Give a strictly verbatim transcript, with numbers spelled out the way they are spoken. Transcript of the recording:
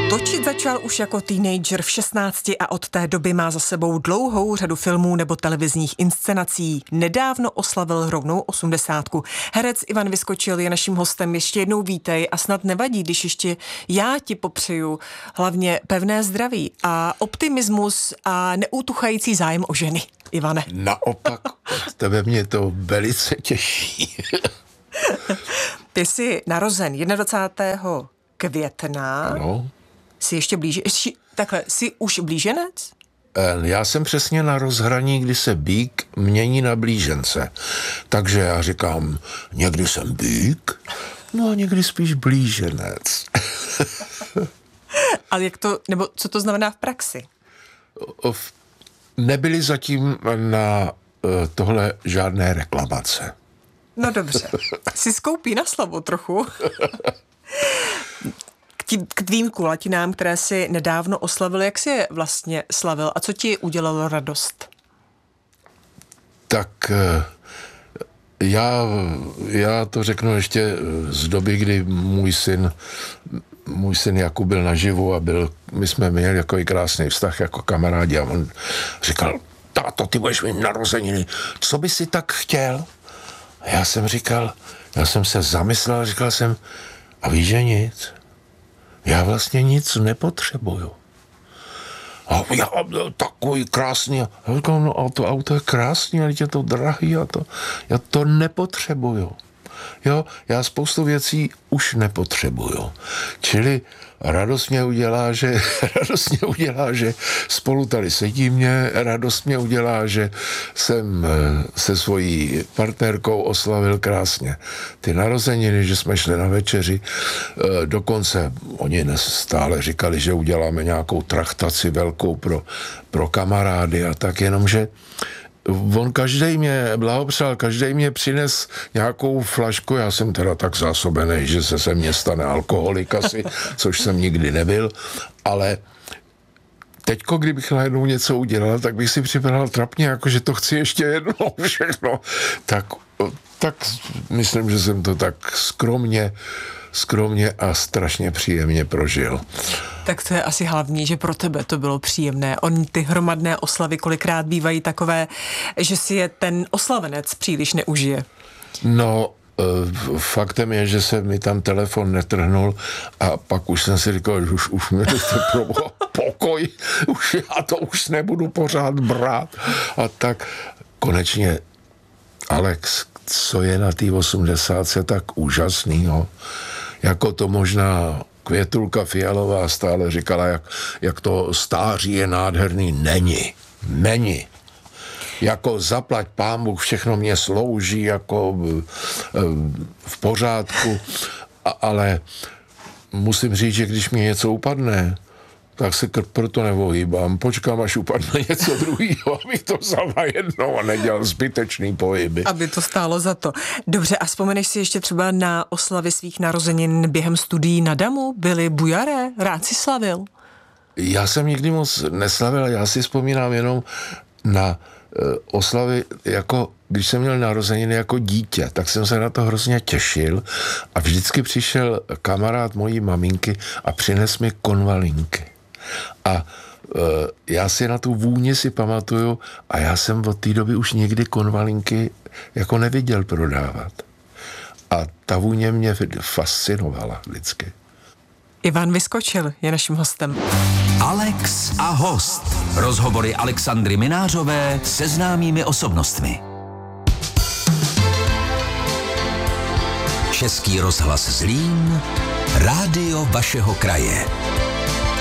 Točit začal už jako teenager v šestnácti a od té doby má za sebou dlouhou řadu filmů nebo televizních inscenací. Nedávno oslavil rovnou osmdesátku. Herec Ivan Vyskočil je naším hostem. Ještě jednou vítej a snad nevadí, když ještě já ti popřeju hlavně pevné zdraví a optimismus a neútuchající zájem o ženy. Ivane. Naopak, od tebe mě to velice těší. Ty jsi narozen dvacátého prvního května. Ano. Jsi ještě blíže, ještě, takhle, jsi už blíženec? Já jsem přesně na rozhraní, kdy se býk mění na blížence. Takže já říkám, někdy jsem býk, no a někdy spíš blíženec. Ale jak to, nebo co to znamená v praxi? Nebyly zatím na tohle žádné reklamace. No dobře, jsi skoupí na slavu trochu. K, tí, k tvým kulatinám, které si nedávno oslavil, jak jsi je vlastně slavil a co ti udělalo radost? Tak já, já to řeknu ještě z doby, kdy můj syn, můj syn Jakub byl naživu a byl, my jsme měli jako i krásný vztah jako kamarádi a on říkal, táto, ty budeš mít narozeniny, co by si tak chtěl? A já jsem říkal, já jsem se zamyslel, říkal jsem, a víš, že nic? Já vlastně nic nepotřebuju. A já takový krásný. Já říkám, no a to auto je krásný, ale je to drahý a to, já to nepotřebuju. Jo, já spoustu věcí už nepotřebuju. Čili radost mě udělá, že, radost mě udělá, že spolu tady sedíme, radost mě udělá, že jsem se svojí partnerkou oslavil krásně ty narozeniny, že jsme šli na večeři, dokonce oni stále říkali, že uděláme nějakou trachtaci velkou pro, pro kamarády a tak, jenomže on každej mě blahopřál, každej mě přines nějakou flašku, já jsem teda tak zásobený, že se se mně stane alkoholik asi, což jsem nikdy nebyl, ale teďko, kdybych najednou něco udělal, tak bych si připadal trapně, jako že to chci ještě jednou všechno, tak, tak myslím, že jsem to tak skromně, skromně a strašně příjemně prožil. Tak to je asi hlavní, že pro tebe to bylo příjemné. Oni ty hromadné oslavy kolikrát bývají takové, že si je ten oslavenec příliš neužije. No, faktem je, že se mi tam telefon netrhnul a pak už jsem si říkal, že už, už mě to pro pokoj, už já to už nebudu pořád brát. A tak konečně, Alex, co je na té osmdesátce tak úžasnýho, jako to možná Květulka Fialová stále říkala, jak, jak to stáří je nádherný. Není. Není. Jako zaplať pán Bůh, všechno mě slouží jako v, v pořádku, a, ale musím říct, že když mi něco upadne, tak se proto nevohýbám. Počkám, až upadne něco druhýho, abych to vzal na jednou a nedělal zbytečný pohyby. Aby to stálo za to. Dobře, a vzpomeneš si ještě třeba na oslavy svých narozenin během studií na Damu? Byly bujaré? Rád si slavil? Já jsem nikdy moc neslavil, já si vzpomínám jenom na uh, oslavy, jako když jsem měl narozeniny jako dítě, tak jsem se na to hrozně těšil a vždycky přišel kamarád mojí maminky a přines mi konvalinky. A uh, já si na tu vůni si pamatuju a já jsem od té doby už nikdy konvalinky jako neviděl prodávat. A ta vůně mě fascinovala vždycky. Ivan Vyskočil je naším hostem. Alex a host. Rozhovory Alexandry Minářové se známými osobnostmi. Český rozhlas Zlín, rádio vašeho kraje.